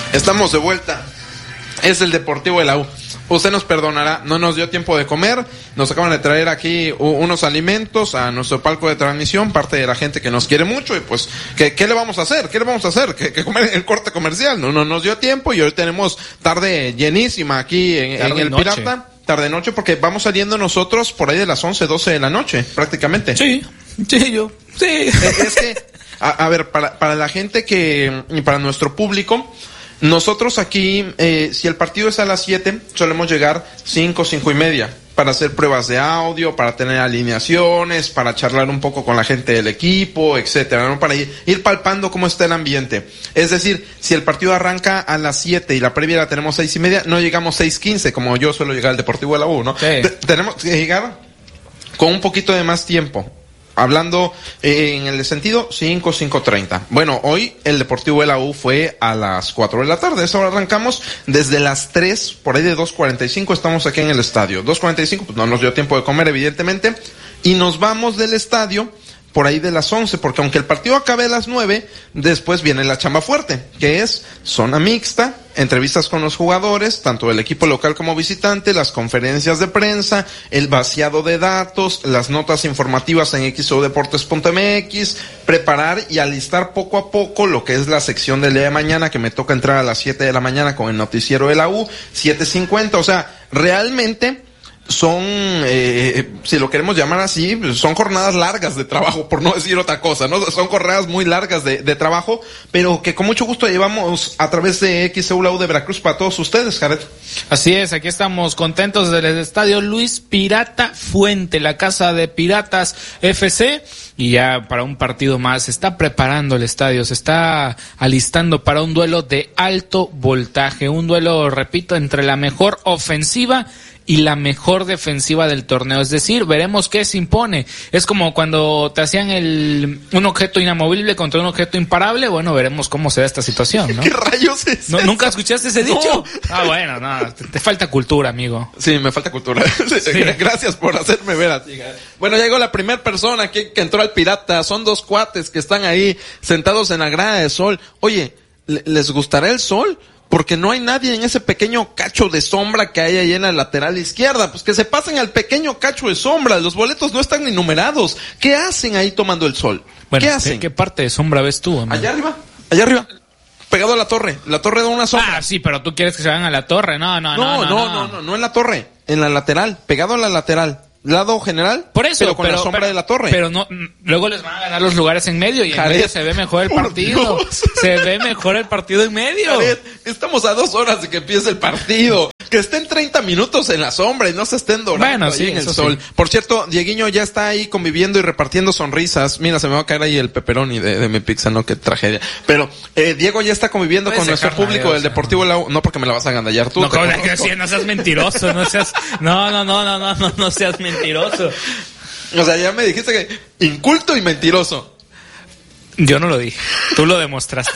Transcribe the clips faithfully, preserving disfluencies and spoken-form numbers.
Estamos de vuelta. Es el Deportivo de la U. Usted nos perdonará, no nos dio tiempo de comer. Nos acaban de traer aquí unos alimentos a nuestro palco de transmisión, parte de la gente que nos quiere mucho. Y pues, ¿qué, qué le vamos a hacer? ¿Qué le vamos a hacer? ¿Que, que comer en el corte comercial? No, no nos dio tiempo y hoy tenemos tarde llenísima aquí en, en el noche. Pirata. Tarde noche, porque vamos saliendo nosotros por ahí de las once, doce de la noche, prácticamente. Sí, sí, yo, sí. Es que, a, a ver, para, para la gente que, y para nuestro público, nosotros aquí, eh, si el partido es a las siete, solemos llegar cinco, cinco y media, para hacer pruebas de audio, para tener alineaciones, para charlar un poco con la gente del equipo, etcétera, ¿no? Para ir, ir palpando cómo está el ambiente. Es decir, si el partido arranca a las siete y la previa la tenemos seis y media, no llegamos seis quince, como yo suelo llegar al Deportivo de la U, ¿no? Sí. T- tenemos que llegar con un poquito de más tiempo. Hablando eh, en el sentido cinco, cinco treinta. Bueno, hoy el Deportivo de la U fue a las cuatro de la tarde. Eso arrancamos desde las tres, por ahí de dos cuarenta y cinco estamos aquí en el estadio. dos cuarenta y cinco, pues no nos dio tiempo de comer, evidentemente. Y nos vamos del estadio por ahí de las once, porque aunque el partido acabe a las nueve, después viene la chamba fuerte, que es zona mixta, entrevistas con los jugadores, tanto del equipo local como visitante, las conferencias de prensa, el vaciado de datos, las notas informativas en x o deportes punto m x, preparar y alistar poco a poco lo que es la sección del día de mañana, que me toca entrar a las siete de la mañana con el noticiero de la U, siete cincuenta, o sea, realmente son, eh, si lo queremos llamar así, son jornadas largas de trabajo, por no decir otra cosa, ¿no? Son jornadas muy largas de, de trabajo, pero que con mucho gusto llevamos a través de X E U La U de Veracruz para todos ustedes, Jared. Así es, aquí estamos contentos del estadio Luis Pirata Fuente, la casa de Piratas F C, y ya para un partido más se está preparando el estadio, se está alistando para un duelo de alto voltaje, un duelo, repito, entre la mejor ofensiva y la mejor defensiva del torneo, es decir, veremos qué se impone. Es como cuando te hacían el un objeto inamovible contra un objeto imparable, bueno, veremos cómo se da esta situación, ¿no? ¿Qué rayos es ¿No, eso? ¿Nunca escuchaste ese No. dicho? Ah, bueno, no, te, te falta cultura, amigo. Sí, me falta cultura. Sí. Gracias por hacerme ver así. Bueno, llegó la primera persona que, que entró al Pirata, son dos cuates que están ahí sentados en la grada de sol. Oye, ¿les gustará el sol? Porque no hay nadie en ese pequeño cacho de sombra que hay ahí en la lateral izquierda. Pues que se pasen al pequeño cacho de sombra. Los boletos no están ni numerados. ¿Qué hacen ahí tomando el sol? Bueno, ¿Qué hacen? ¿Qué parte de sombra ves tú, amigo? Allá arriba, allá arriba. Pegado a la torre. La torre da una sombra. Ah, sí, pero tú quieres que se vayan a la torre. No, no, no. No, no, no, no, no, no en la torre. En la lateral. Pegado a la lateral. Lado general, por eso, pero con pero, la sombra pero, de la torre. Pero no, luego les van a ganar los lugares en medio y en Jared, medio se ve mejor el partido. Se ve mejor el partido en medio. Jared, estamos a dos horas de que empiece el partido. Que estén treinta minutos en la sombra y no se estén dorando bueno, ahí sí, en el eso sol. Sí. Por cierto, Dieguiño ya está ahí conviviendo y repartiendo sonrisas. Mira, se me va a caer ahí el pepperoni de, de mi pizza, no, qué tragedia. Pero eh, Diego ya está conviviendo con nuestro público Dios, del Deportivo La U. No, porque me la vas a agandallar tú. No, como que decir, no seas mentiroso, no seas, no, no, no, no, no, no, no seas mentiroso. O sea, ya me dijiste que inculto y mentiroso. Yo no lo dije, tú lo demostraste.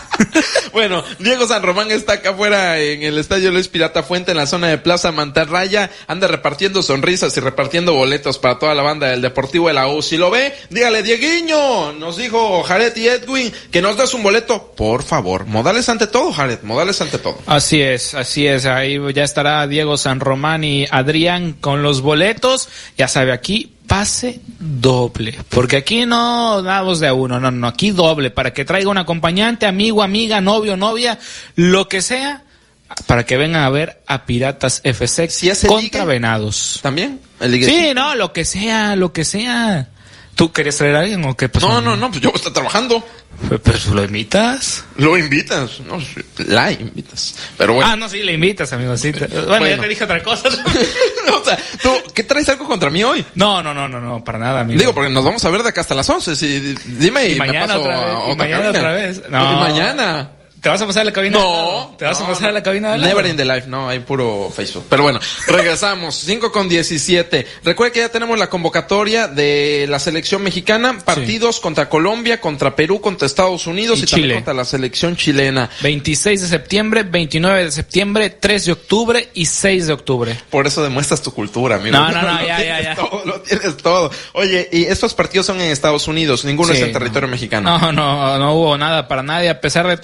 Bueno, Diego San Román está acá afuera en el estadio Luis Pirata Fuente, en la zona de Plaza Mantarraya, anda repartiendo sonrisas y repartiendo boletos para toda la banda del Deportivo de la U. Si lo ve, dígale, Dieguiño, nos dijo Jared y Edwin, que nos das un boleto, por favor. Modales ante todo, Jared, modales ante todo. Así es, así es, ahí ya estará Diego San Román y Adrián con los boletos, ya sabe, aquí pase doble, porque aquí no damos de a uno, no, no, aquí doble, para que traiga un acompañante, amigo, amiga, novio, novia, lo que sea, para que vengan a ver a Piratas F C si contra ligue, Venados. ¿También? ¿El ligue? Sí, no, lo que sea, lo que sea. ¿Tú querías traer a alguien o qué pasó? No, no, no, pues yo voy a estar trabajando. ¿Pero lo invitas? Lo invitas, no, la invitas. Pero bueno. Ah, no, sí, le invitas, amigo, sí. Bueno, bueno. ya te dije otra cosa. O sea, ¿tú qué traes algo contra mí hoy? No, no, no, no, no, para nada, amigo. Digo, porque nos vamos a ver de acá hasta las once. Si, dime y, y mañana me paso otra vez. a otra y mañana cabina. otra vez. No. Y mañana. ¿Te vas a pasar a la cabina? No. ¿Te vas no, a pasar no. a la cabina de la? Never in the life, no, hay puro Facebook. Pero bueno, regresamos. cinco con diecisiete. Recuerde que ya tenemos la convocatoria de la selección mexicana. Partidos sí. contra Colombia, contra Perú, contra Estados Unidos y, y también contra la selección chilena. veintiséis de septiembre, veintinueve de septiembre, tres de octubre y seis de octubre. Por eso demuestras tu cultura, amigo. No, no, no, lo ya, tienes ya, ya. Todo, lo tienes todo. Oye, y estos partidos son en Estados Unidos, ninguno sí, es en territorio no. mexicano. No, no, no hubo nada para nadie, a pesar de todo el apoyo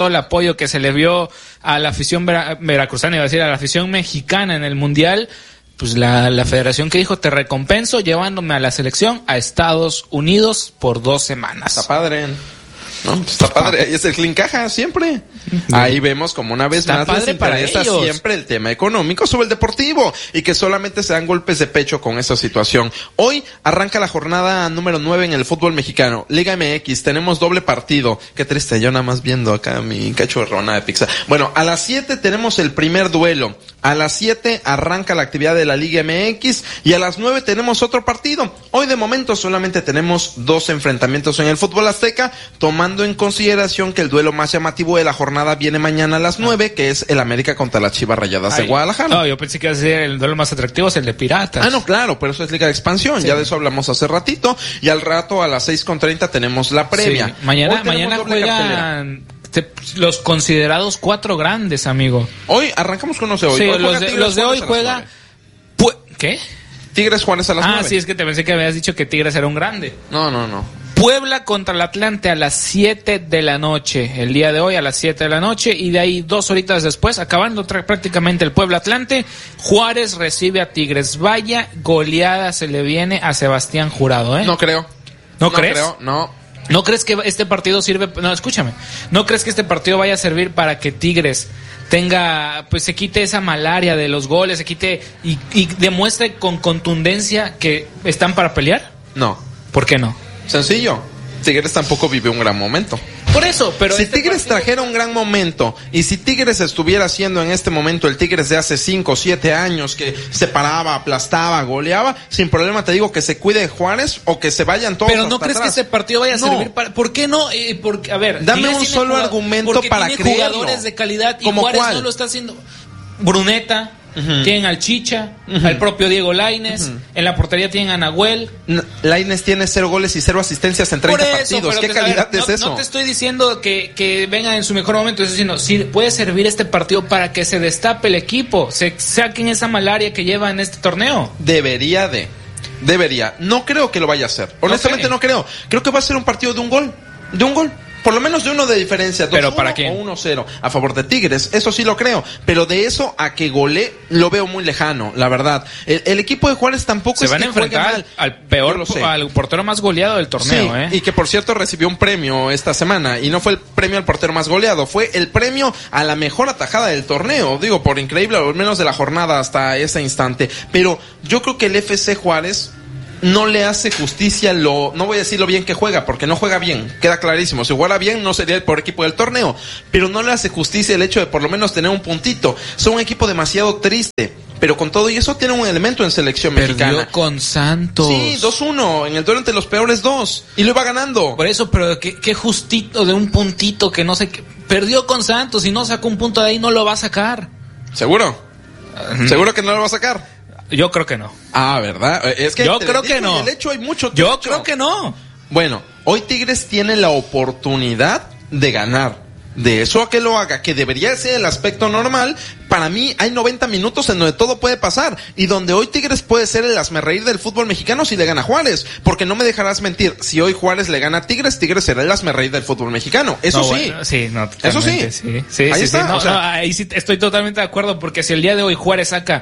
apoyo que se le vio a la afición vera, veracruzana, iba a decir, a la afición mexicana en el Mundial, pues la, la federación que dijo, te recompenso llevándome a la selección a Estados Unidos por dos semanas. Está padre. No, está padre, es el que encaja siempre. Ahí vemos como una vez está más les interesa siempre el tema económico sobre el deportivo y que solamente se dan golpes de pecho con esa situación. Hoy arranca la jornada número nueve en el fútbol mexicano, Liga M X, tenemos doble partido. Qué triste, yo nada más viendo acá mi cacho de rebanada de pizza. Bueno, a las siete tenemos el primer duelo. A las siete arranca la actividad de la Liga M X y a las nueve tenemos otro partido. Hoy de momento solamente tenemos dos enfrentamientos en el fútbol azteca, tomando en consideración que el duelo más llamativo de la jornada viene mañana a las nueve, que es el América contra las Chivas Rayadas Ay, de Guadalajara. No, yo pensé que iba a ser el duelo más atractivo, es el de Piratas. Ah, no, claro, pero eso es Liga de Expansión, sí. Ya de eso hablamos hace ratito, y al rato a las seis con treinta tenemos la previa. Sí. Mañana, mañana juegan los considerados cuatro grandes, amigo. Hoy arrancamos con los de hoy. Sí, hoy los, de, los de hoy juega... Pu- ¿Qué? Tigres Juárez a las ah, nueve. Ah, sí, es que te pensé que habías dicho que Tigres era un grande. No, no, no. Puebla contra el Atlante a las siete de la noche, el día de hoy a las siete de la noche, y de ahí dos horitas después, acabando tra- prácticamente el Puebla Atlante, Juárez recibe a Tigres. Vaya goleada se le viene a Sebastián Jurado, ¿eh? No creo. ¿No, no crees? Creo, no. ¿No crees que este partido sirve? No, escúchame. ¿No crees que este partido vaya a servir para que Tigres tenga, pues se quite esa malaria de los goles, se quite y, y demuestre con contundencia que están para pelear? No. ¿Por qué no? Sencillo. Tigres tampoco vive un gran momento. Por eso, pero si este Tigres partido... trajera un gran momento y si Tigres estuviera haciendo en este momento el Tigres de hace cinco o siete años que se paraba, aplastaba, goleaba, sin problema te digo que se cuide de Juárez o que se vayan todos. Pero no crees atrás. que este partido vaya a no. servir para... ¿Por qué no? Eh, porque, a ver, dame un solo jugado... argumento para tiene creerlo. Jugadores de calidad y ¿Cómo Juárez cuál? no lo está haciendo. Bruneta. Uh-huh. Tienen al Chicha, uh-huh. al propio Diego Lainez, uh-huh. en la portería tienen a Nahuel. No, Lainez tiene cero goles y cero asistencias en treinta eso, partidos. ¿Qué calidad ver, es no, eso? No te estoy diciendo que, que venga en su mejor momento, estoy diciendo, sí, puede servir este partido para que se destape el equipo, se saquen esa malaria que lleva en este torneo. Debería de, debería. No creo que lo vaya a hacer. Honestamente okay. no creo. Creo que va a ser un partido de un gol, de un gol. Por lo menos de uno de diferencia, dos ¿Pero uno para quién? O uno cero a favor de Tigres, eso sí lo creo, pero de eso a que golee lo veo muy lejano, la verdad. El, el equipo de Juárez tampoco se es van que a enfrentar mal. al peor, al portero más goleado del torneo, sí, ¿eh? Y que por cierto recibió un premio esta semana, y no fue el premio al portero más goleado, fue el premio a la mejor atajada del torneo, digo, por increíble, al menos de la jornada hasta ese instante, pero yo creo que el F C Juárez no le hace justicia lo, no voy a decir lo bien que juega, porque no juega bien, queda clarísimo, si jugara bien no sería el peor equipo del torneo, pero no le hace justicia el hecho de por lo menos tener un puntito, son un equipo demasiado triste, pero con todo y eso tiene un elemento en selección Perdió mexicana. Perdió con Santos. Sí, dos uno, en el duelo entre los peores dos, y lo iba ganando. Por eso, pero qué, qué justito de un puntito que no sé qué, perdió con Santos y no sacó un punto de ahí, no lo va a sacar. ¿Seguro? Uh-huh. ¿Seguro que no lo va a sacar? Yo creo que no. Ah, ¿verdad? Es que yo creo que no. De hecho hay mucho Yo hecho. creo que no. Bueno, hoy Tigres tiene la oportunidad de ganar. De eso a que lo haga, que debería ser el aspecto normal, para mí hay noventa minutos en donde todo puede pasar, y donde hoy Tigres puede ser el hazmerreír del fútbol mexicano si le gana a Juárez, porque no me dejarás mentir, si hoy Juárez le gana a Tigres, Tigres será el hazmerreír del fútbol mexicano, eso no, sí. Bueno, sí, no, eso sí. Sí, sí, ahí sí, está. Sí, no, o sea, no, ahí sí estoy totalmente de acuerdo, porque si el día de hoy Juárez saca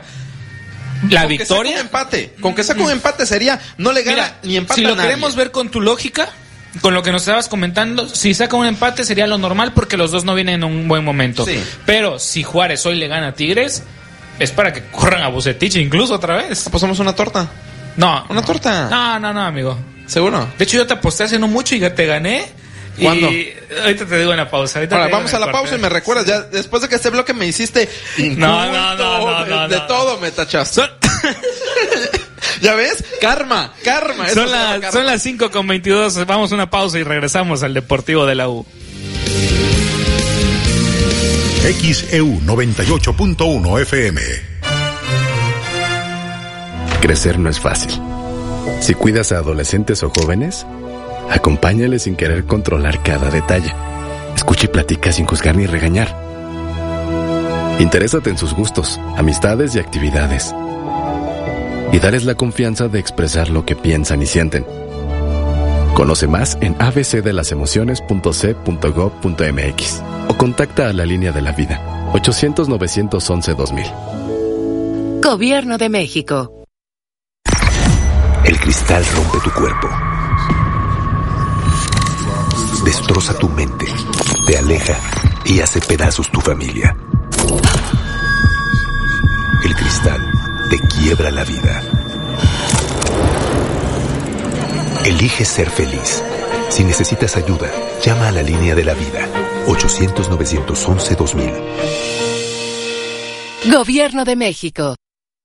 la con victoria, que saca un empate, con que saca un empate sería, no le gana Mira, ni empate si a lo nadie. queremos ver con tu lógica, con lo que nos estabas comentando, si saca un empate sería lo normal porque los dos no vienen en un buen momento. Sí. Pero si Juárez hoy le gana a Tigres, es para que corran a Bucetich incluso otra vez. ¿Apostamos una torta? No. ¿Una torta? No, no, no, amigo. ¿Seguro? De hecho, yo te aposté hace no mucho y ya te gané. ¿Cuándo? Y ahorita te digo en la pausa. Ahorita Ahora, vamos a la pausa y me recuerdas, ya después de que este bloque me hiciste no, no, no, no, de, no, de no. todo me tachaste. Son... ¿Ya ves? Karma, karma. Son, la, karma. Son las cinco con veintidós, vamos a una pausa y regresamos al Deportivo de la U. X E U noventa y ocho punto uno F M. Crecer no es fácil. Si cuidas a adolescentes o jóvenes, acompáñales sin querer controlar cada detalle. Escucha y platica sin juzgar ni regañar. Interésate en sus gustos, amistades y actividades. Y darles la confianza de expresar lo que piensan y sienten. Conoce más en a b c de las emociones punto c punto gov punto m x o contacta a la línea de la vida ochocientos, novecientos once, dos mil. Gobierno de México. El cristal rompe tu cuerpo, destroza tu mente, te aleja y hace pedazos tu familia. El cristal te quiebra la vida. Elige ser feliz. Si necesitas ayuda, llama a la línea de la vida ochocientos, novecientos once, dos mil. Gobierno de México.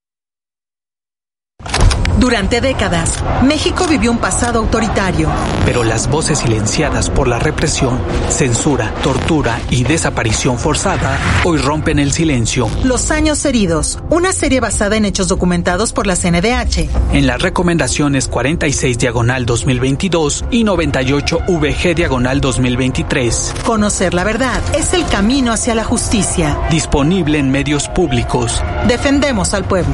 Durante décadas, México vivió un pasado autoritario. Pero las voces silenciadas por la represión, censura, tortura y desaparición forzada hoy rompen el silencio. Los años heridos, una serie basada en hechos documentados por la C N D H. En las recomendaciones cuarenta y seis diagonal dos mil veintidós y noventa y ocho V G diagonal dos mil veintitrés. Conocer la verdad es el camino hacia la justicia. Disponible en medios públicos. Defendemos al pueblo.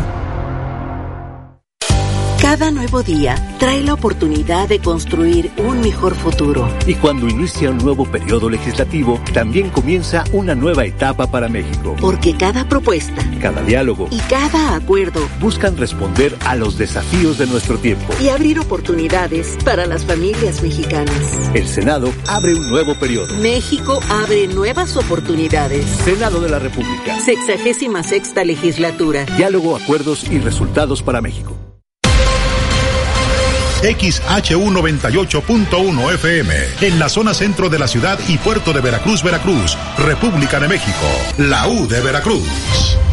Cada nuevo día trae la oportunidad de construir un mejor futuro. Y cuando inicia un nuevo periodo legislativo, también comienza una nueva etapa para México. Porque cada propuesta, cada diálogo y cada acuerdo buscan responder a los desafíos de nuestro tiempo y abrir oportunidades para las familias mexicanas. El Senado abre un nuevo periodo. México abre nuevas oportunidades. Senado de la República. Sexagésima sexta legislatura. Diálogo, acuerdos y resultados para México. X H U noventa y ocho punto uno F M, en la zona centro de la ciudad y puerto de Veracruz, Veracruz, República de México, la U de Veracruz.